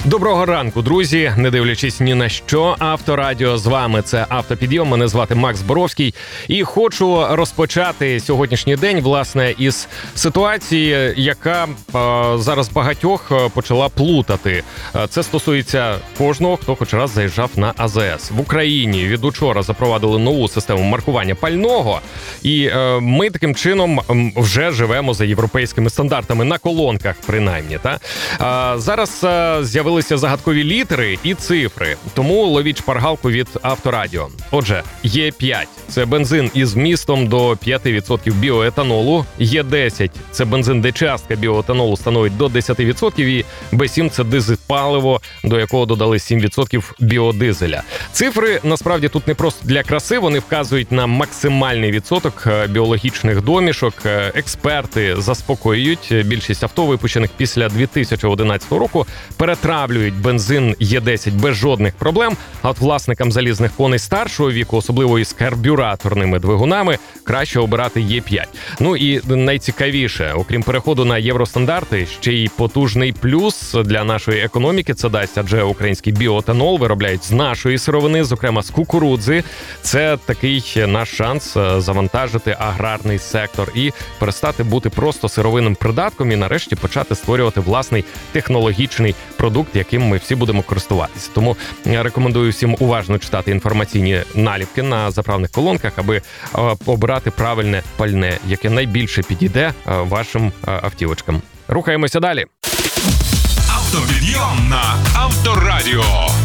Доброго ранку, друзі! Не дивлячись ні на що, Авторадіо з вами. Це Автопідйом. Мене звати Макс Боровський. І хочу розпочати сьогоднішній день, власне, із ситуації, яка зараз багатьох почала плутати. Це стосується кожного, хто хоч раз заїжджав на АЗС. В Україні від учора запровадили нову систему маркування пального. І ми таким чином вже живемо за європейськими стандартами, на колонках принаймні. Зараз з'явилися загадкові літери і цифри, тому ловіть шпаргалку від Авторадіо. Отже, Е5 – це бензин із вмістом до 5% біоетанолу, Е10 – це бензин, де частка біоетанолу становить до 10%, і Б7 – це дизель-паливо, до якого додали 7% біодизеля. Цифри, насправді, тут не просто для краси, вони вказують на максимальний відсоток біологічних домішок. Експерти заспокоюють, більшість авто, випущених після 2011 року, перетравлюють бензин Е10 без жодних проблем, а от власникам залізних коней старшого віку, особливо із карбюраторними двигунами, краще обирати Е5. Ну і найцікавіше, окрім переходу на євростандарти, ще й потужний плюс для нашої економіки це дасть, адже український біоетанол виробляють з нашої сировини, зокрема з кукурудзи. Це такий наш шанс завантажити аграрний сектор і перестати бути просто сировинним придатком і нарешті почати створювати власний технологічний продукт, яким ми всі будемо користуватися. Тому я рекомендую всім уважно читати інформаційні наліпки на заправних колонках, аби обрати правильне пальне, яке найбільше підійде вашим автівочкам. Рухаємося далі. Автопідйом на Авторадіо.